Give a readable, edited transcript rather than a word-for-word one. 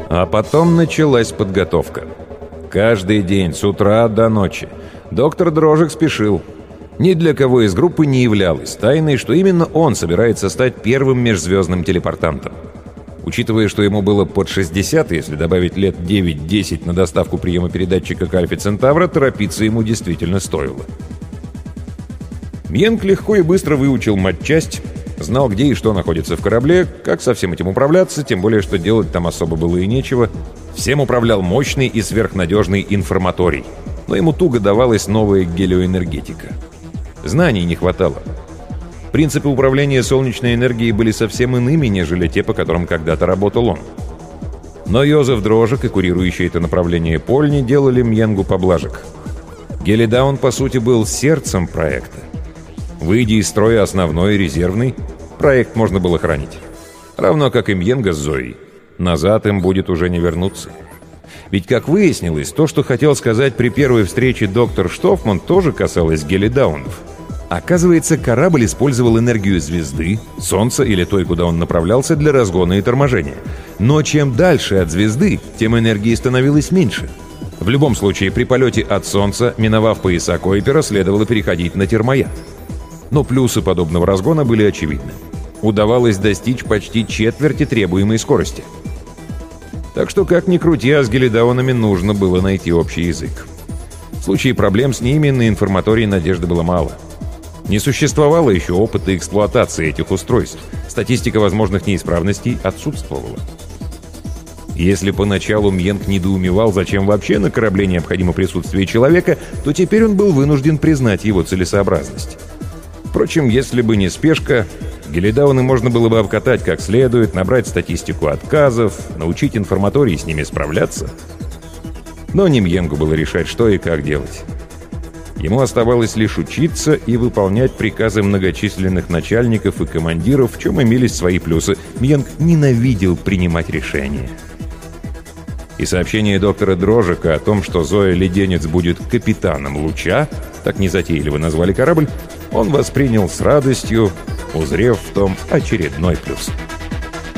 А потом началась подготовка. Каждый день, с утра до ночи, доктор Дрожек спешил. Ни для кого из группы не являлось тайной, что именно он собирается стать первым межзвездным телепортантом. Учитывая, что ему было под 60, если добавить лет 9-10 на доставку приема передатчика к Альфе Центавра, торопиться ему действительно стоило. Мьенг легко и быстро выучил матчасть, знал, где и что находится в корабле, как со всем этим управляться, тем более, что делать там особо было и нечего. Всем управлял мощный и сверхнадежный информаторий, но ему туго давалась новая гелиоэнергетика. Знаний не хватало. Принципы управления солнечной энергией были совсем иными, нежели те, по которым когда-то работал он. Но Йозеф Дрожек и курирующий это направление Польни делали Мьенгу поблажек. Гелидаун, по сути, был сердцем проекта. Выйдя из строя основной и резервный, проект можно было хранить. Равно как и Мьенга с Зоей. Назад им будет уже не вернуться. Ведь, как выяснилось, то, что хотел сказать при первой встрече доктор Штофман, тоже касалось гелидаунов. Оказывается, корабль использовал энергию звезды, Солнца или той, куда он направлялся, для разгона и торможения. Но чем дальше от звезды, тем энергии становилось меньше. В любом случае, при полете от Солнца, миновав пояса Койпера, следовало переходить на термояд. Но плюсы подобного разгона были очевидны. Удавалось достичь почти четверти требуемой скорости. Так что, как ни крути, а с гелидаунами нужно было найти общий язык. В случае проблем с ними на информатории надежды было мало. Не существовало еще опыта эксплуатации этих устройств. Статистика возможных неисправностей отсутствовала. Если поначалу Мьенг недоумевал, зачем вообще на корабле необходимо присутствие человека, то теперь он был вынужден признать его целесообразность. Впрочем, если бы не спешка, гелидауны можно было бы обкатать как следует, набрать статистику отказов, научить информатории с ними справляться. Но не Мьенгу было решать, что и как делать. Ему оставалось лишь учиться и выполнять приказы многочисленных начальников и командиров, в чем имелись свои плюсы. Мьенг ненавидел принимать решения. И сообщение доктора Дрожека о том, что Зоя Леденец будет капитаном «Луча», так незатейливо назвали корабль, он воспринял с радостью, узрев в том очередной плюс.